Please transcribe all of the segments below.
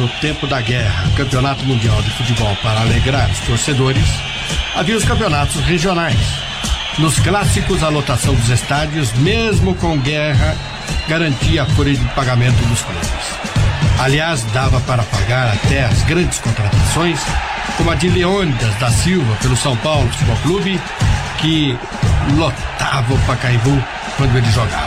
no tempo da guerra, Campeonato Mundial de Futebol para alegrar os torcedores, havia os campeonatos regionais. Nos clássicos, a lotação dos estádios, mesmo com guerra, garantia a folha de pagamento dos clubes. Aliás, dava para pagar até as grandes contratações, como a de Leônidas da Silva pelo São Paulo Futebol Clube, que lotava o Pacaembu quando ele jogava.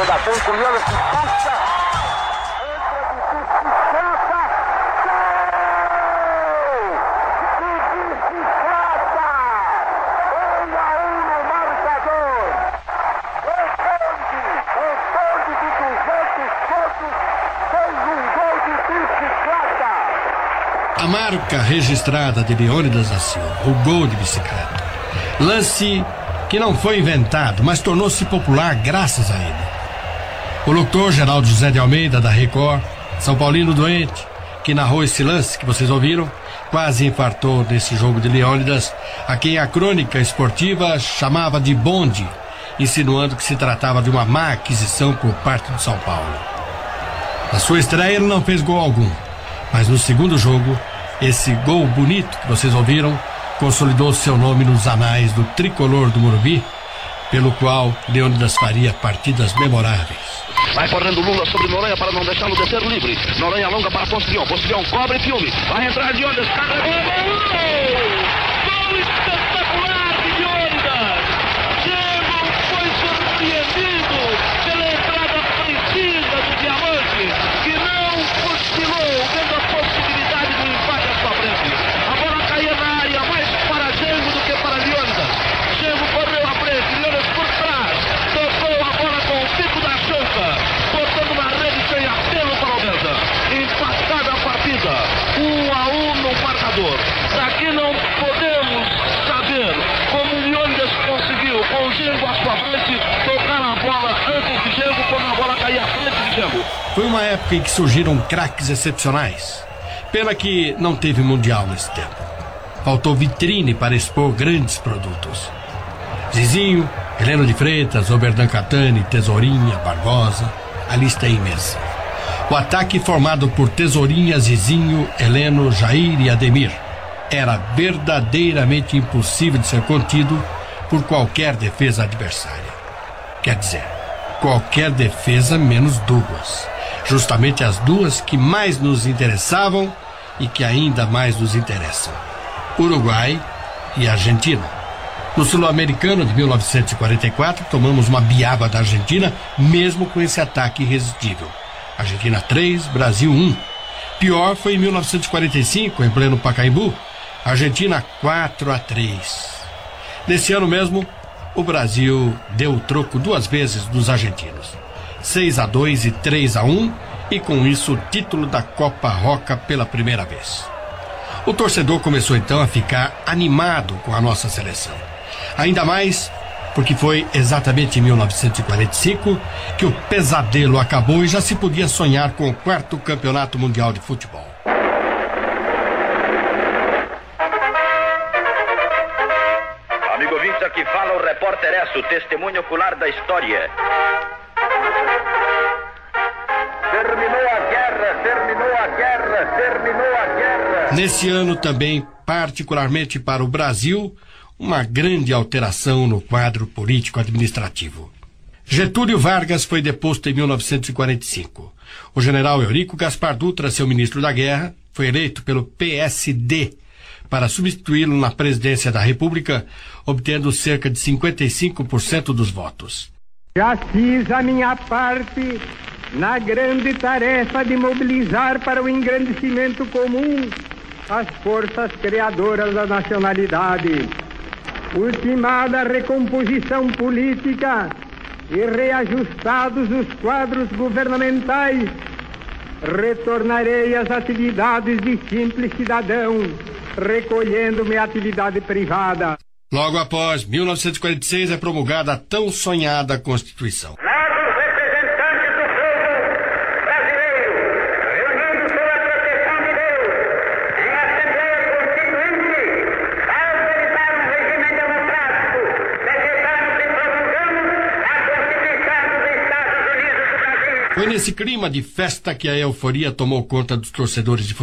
A marca registrada de Leônidas da Silva, o gol de bicicleta. Lance que não foi inventado, mas tornou-se popular graças a ele. O locutor Geraldo José de Almeida, da Record, São Paulino doente, que narrou esse lance que vocês ouviram, quase infartou nesse jogo de Leônidas, a quem a crônica esportiva chamava de bonde, insinuando que se tratava de uma má aquisição por parte do São Paulo. Na sua estreia ele não fez gol algum, mas no segundo jogo, esse gol bonito que vocês ouviram consolidou seu nome nos anais do tricolor do Morumbi, pelo qual Leônidas faria partidas memoráveis. Vai correndo Lula sobre Noronha para não deixá-lo descer livre. Noronha longa para Postilion. Postilion cobre filme. Vai entrar Leônidas. Gol espetacular de Leônidas. Diego foi surpreendido pela entrada precisa do Diamante, que não oscilou, vendo a possibilidade do empate à sua frente. A bola caía na área, mais para Diego do que para Leônidas. Diego correu à frente, Leônidas por trás, tocou a bola com o pico da chance, botando na rede sem apelo para o Beza. Empatada a partida, 1-1 no marcador. Daqui não podemos saber como o Leônidas conseguiu, com o Diego à sua frente, tocar a bola antes de Diego, quando a bola caía à frente de Diego. Foi uma época em que surgiram craques excepcionais. Pena que não teve mundial nesse tempo. Faltou vitrine para expor grandes produtos. Zizinho, Heleno de Freitas, Oberdan Catani, Tesourinha, Barbosa, a lista é imensa. O ataque formado por Tesourinha, Zizinho, Heleno, Jair e Ademir era verdadeiramente impossível de ser contido por qualquer defesa adversária. Quer dizer, qualquer defesa menos duas. Justamente as duas que mais nos interessavam e que ainda mais nos interessam: Uruguai e Argentina. No Sul-Americano de 1944, tomamos uma biaba da Argentina, mesmo com esse ataque irresistível. Argentina 3, Brasil 1. Pior foi em 1945, em pleno Pacaembu, Argentina 4-3. Nesse ano mesmo, o Brasil deu o troco duas vezes dos argentinos: 6-2 e 3-1, e com isso o título da Copa Roca pela primeira vez. O torcedor começou então a ficar animado com a nossa seleção. Ainda mais porque foi exatamente em 1945 que o pesadelo acabou e já se podia sonhar com o 4º Campeonato Mundial de Futebol. Amigo ouvinte, aqui fala o repórter Esso, testemunho ocular da história. Terminou a guerra, terminou a guerra, terminou a guerra. Nesse ano também, particularmente para o Brasil, uma grande alteração no quadro político-administrativo. Getúlio Vargas foi deposto em 1945. O general Eurico Gaspar Dutra, seu ministro da Guerra, foi eleito pelo PSD para substituí-lo na presidência da República, obtendo cerca de 55% dos votos. Já fiz a minha parte na grande tarefa de mobilizar para o engrandecimento comum as forças criadoras da nacionalidade. Ultimada a recomposição política e reajustados os quadros governamentais, retornarei às atividades de simples cidadão, recolhendo minha atividade privada. Logo após 1946 é promulgada a tão sonhada Constituição. Foi nesse clima de festa que a euforia tomou conta dos torcedores de futebol.